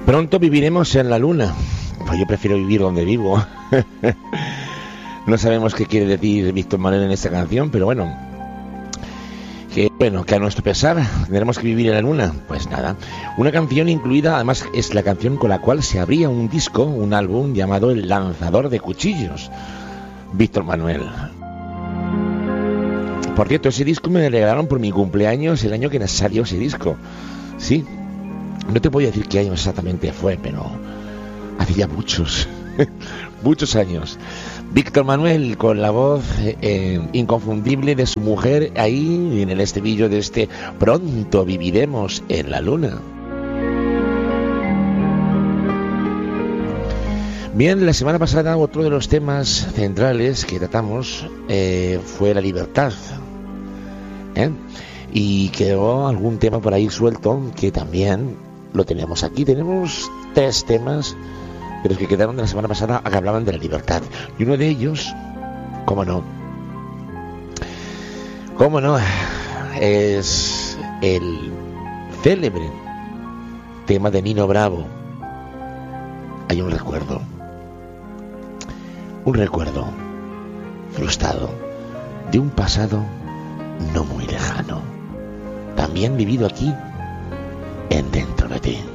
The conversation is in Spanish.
Pronto viviremos en la luna. Pues yo prefiero vivir donde vivo. No sabemos qué quiere decir Víctor Manuel en esta canción, pero bueno, que a nuestro pesar tendremos que vivir en la luna. Pues nada, una canción incluida, además es la canción con la cual se abría un disco, un álbum llamado El Lanzador de Cuchillos, Víctor Manuel. Por cierto, ese disco me lo regalaron por mi cumpleaños, el año que salió ese disco. Sí, no te voy a decir qué año exactamente fue, pero hace ya muchos, muchos años. Víctor Manuel con la voz inconfundible de su mujer ahí en el estribillo de este Pronto viviremos en la luna. Bien, la semana pasada otro de los temas centrales que tratamos fue la libertad, y quedó algún tema por ahí suelto que también lo tenemos aquí. Tenemos 3 temas de los que quedaron de la semana pasada que hablaban de la libertad, y uno de ellos, cómo no, es el célebre tema de Nino Bravo. Hay un recuerdo frustrado de un pasado no muy lejano, también vivido aquí en Dentro de Ti.